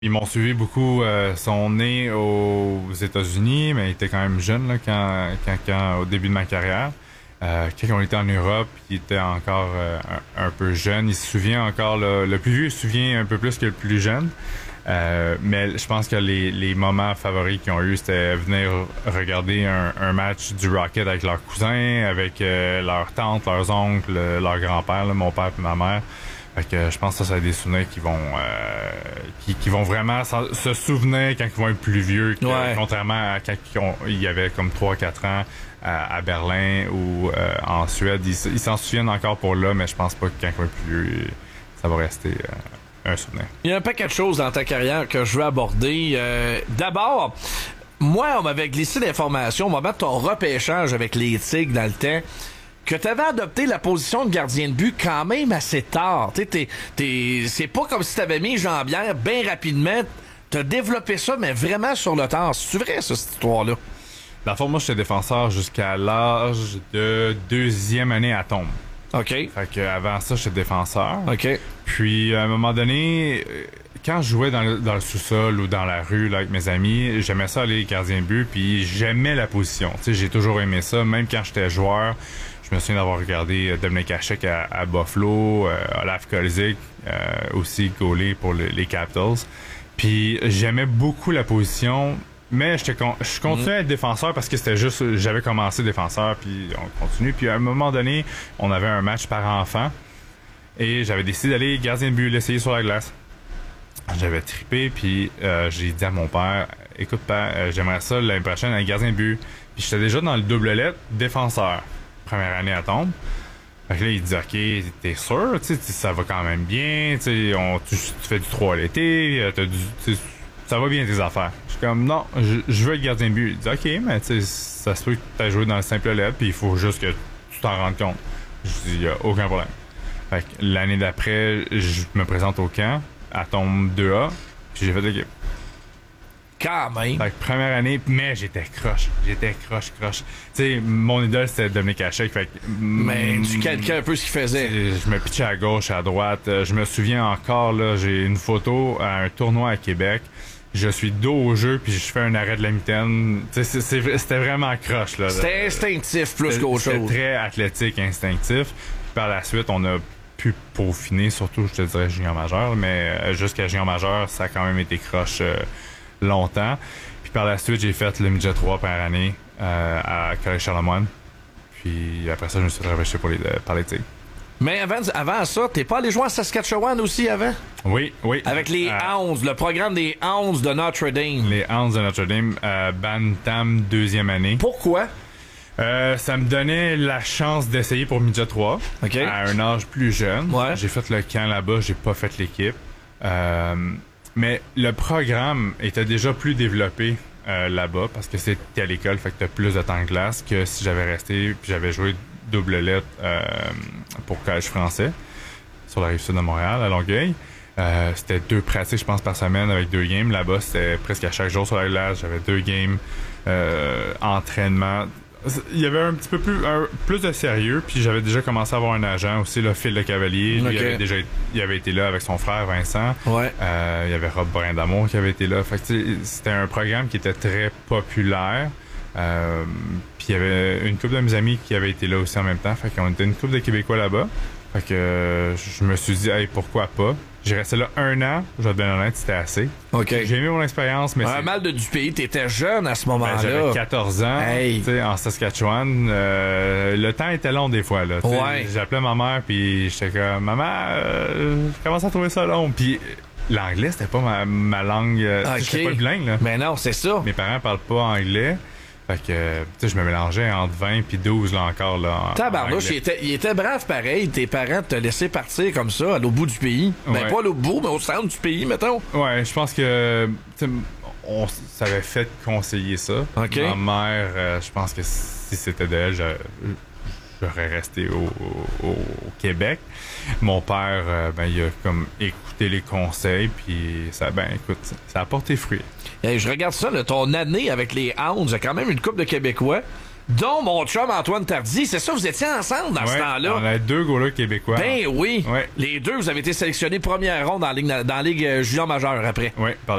Ils m'ont suivi beaucoup. Sont nés aux États-Unis, mais ils étaient quand même jeunes là, au début de ma carrière. Quand on était en Europe, ils étaient encore un peu jeunes. Il se souvient encore, le plus vieux se souvient un peu plus que le plus jeune. Mais je pense que les moments favoris qu'ils ont eu, c'était venir regarder un match du Rocket avec leurs cousins, avec leurs tantes, leurs oncles, leur grand-père, là, mon père et ma mère. Fait que je pense que ça a des souvenirs qui vont vraiment se souvenir quand ils vont être plus vieux, contrairement à quand il y avait comme 3-4 ans à Berlin ou en Suède. Ils s'en souviennent encore pour là, mais je pense pas que quand ils vont être plus vieux, ça va rester un souvenir. Il y a un paquet de choses dans ta carrière que je veux aborder. D'abord, moi, on m'avait glissé l'information au moment de ton repêchage avec les Tigres dans le temps que t'avais adopté la position de gardien de but quand même assez tard. C'est pas comme si t'avais mis jambière bien rapidement. T'as développé ça, mais vraiment sur le temps. C'est vrai, ça, cette histoire-là? Dans le fond, moi, j'étais défenseur jusqu'à l'âge de deuxième année à tombe. OK. Fait que avant ça, j'étais défenseur. OK. Puis, à un moment donné, quand je jouais dans le sous-sol ou dans la rue là, avec mes amis, j'aimais ça aller gardien de but, puis j'aimais la position. Tu sais, j'ai toujours aimé ça, même quand j'étais joueur. Je me souviens d'avoir regardé Dominic Hasek à Buffalo, Olaf Kolzig, aussi goaler pour les Capitals. Puis j'aimais beaucoup la position, mais je continuais à être défenseur parce que c'était juste, j'avais commencé défenseur, puis on continue. Puis à un moment donné, on avait un match par enfant, et j'avais décidé d'aller gardien de but, l'essayer sur la glace. J'avais trippé, puis j'ai dit à mon père, écoute père, j'aimerais ça l'année prochaine être gardien de but. Puis j'étais déjà dans le double lettre défenseur. Première année à tombe. Fait que là, il dit, OK, t'es sûr? Tu sais, ça va quand même bien. Tu fais du 3 à l'été. Ça va bien tes affaires. Je suis comme, non, je veux être gardien de but. Il dit, OK, mais tu sais, ça se peut que t'aies joué dans le simple lettre, puis il faut juste que tu t'en rendes compte. Je dis, il y a aucun problème. Fait que l'année d'après, je me présente au camp, à tombe 2A, puis j'ai fait l'équipe. Quand même. Fait que première année, mais j'étais croche. Tu sais, mon idole, c'était Dominic Hasek. Fait que, mais tu calquais un peu ce qu'il faisait. Je me pitchais à gauche, à droite. Je me souviens encore, là, j'ai une photo à un tournoi à Québec. Je suis dos au jeu, puis je fais un arrêt de la mitaine. Tu sais, c'était vraiment croche, là. C'était instinctif plus qu'autre chose. C'était très athlétique, instinctif. Puis par la suite, on a pu peaufiner, surtout, je te dirais, junior majeur. Mais jusqu'à junior majeur, ça a quand même été croche longtemps. Puis par la suite, j'ai fait le midget 3 par année à Collège Charlemagne. Puis après ça, je me suis repêché par les Tigres. Mais avant ça, t'es pas allé jouer à Saskatchewan aussi avant? Oui. Avec les Hounds, le programme des Hounds de Notre-Dame. Les Hounds de Notre-Dame, Bantam, deuxième année. Pourquoi? Ça me donnait la chance d'essayer pour midget 3 à un âge plus jeune. Ouais. J'ai fait le camp là-bas, j'ai pas fait l'équipe. Mais le programme était déjà plus développé là-bas parce que c'était à l'école, fait que t'as plus de temps de glace que si j'avais resté puis j'avais joué double lettre pour Collège français sur la rive sud de Montréal, à Longueuil. C'était 2 pratiques, je pense, par semaine avec 2 games. Là-bas, c'était presque à chaque jour sur la glace. J'avais 2 games, entraînement. Il y avait un petit peu plus de sérieux, puis j'avais déjà commencé à avoir un agent aussi, là, Phil Le Cavalier. Lui, il avait été là avec son frère Vincent. Ouais. Il y avait Rob Brindamour qui avait été là. Fait que c'était un programme qui était très populaire. Puis il y avait une couple de mes amis qui avaient été là aussi en même temps. Fait qu'on était une couple de Québécois là-bas. Fait que je me suis dit, hey, pourquoi pas? J'ai resté là 1 an, je vais être bien honnête, c'était assez. OK. J'ai aimé mon expérience, mais un mal du pays, t'étais jeune à ce moment-là. J'avais 14 ans, hey. En Saskatchewan. Le temps était long des fois, là. Ouais. J'appelais ma mère, puis j'étais comme, maman, je commence à trouver ça long. Puis l'anglais, c'était pas ma langue. J'étais pas bilingue, là. Mais non, c'est ça. Mes parents parlent pas anglais. Fait que, tu sais, je me mélangeais entre 20 puis 12, là, encore, là. Tabarnouche, il était brave pareil, tes parents te laissaient partir comme ça, à l'autre bout du pays. Ouais. Ben, pas à l'autre bout, mais au centre du pays, mettons. Ouais, je pense que, on s'avait fait conseiller ça. Okay. Ma mère, je pense que si c'était d'elle, j'aurais resté au Québec. Mon père, il a comme écouté les conseils, puis ça a porté fruit. Hey, je regarde ça, là, ton année avec les Hounds, il y a quand même une couple de Québécois dont mon chum Antoine Tardy. C'est ça, vous étiez ensemble dans ce temps-là? On a 2 goalers québécois. Ben oui. Ouais. Les deux, vous avez été sélectionnés première ronde dans la Ligue junior majeure après. Oui,